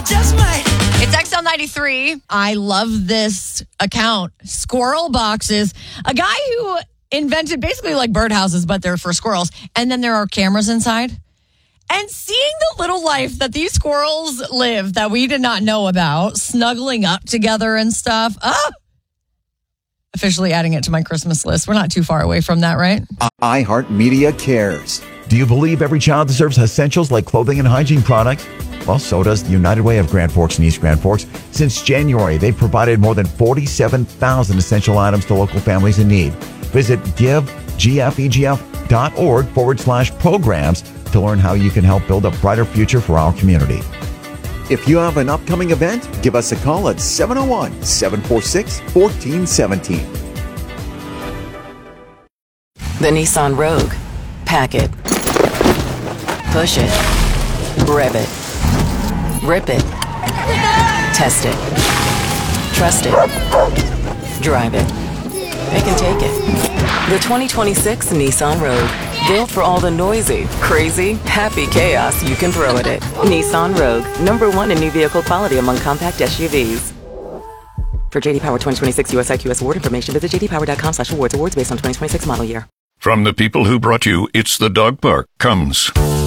just might. It's XL93. I love this account. Squirrel Boxes. A guy who invented basically like birdhouses, but they're for squirrels. And then there are cameras inside. And seeing the little life that these squirrels live that we did not know about, snuggling up together and stuff. Officially adding it to my Christmas list. We're not too far away from that, right? iHeartMedia cares. Do you believe every child deserves essentials like clothing and hygiene products? Well, so does the United Way of Grand Forks and East Grand Forks. Since January, they've provided more than 47,000 essential items to local families in need. Visit givegfegf.org/programs to learn how you can help build a brighter future for our community. If you have an upcoming event, give us a call at 701-746-1417. The Nissan Rogue. Pack it. Push it. Rev it. Rip it. Test it. Trust it. Drive it. They can take it. The 2026 Nissan Rogue. Built for all the noisy, crazy, happy chaos you can throw at it. Nissan Rogue. #1 in new vehicle quality among compact SUVs. For JD Power 2026 US IQS award information, visit jdpower.com/awards. Awards based on 2026 model year. From the people who brought you It's the Dog Park comes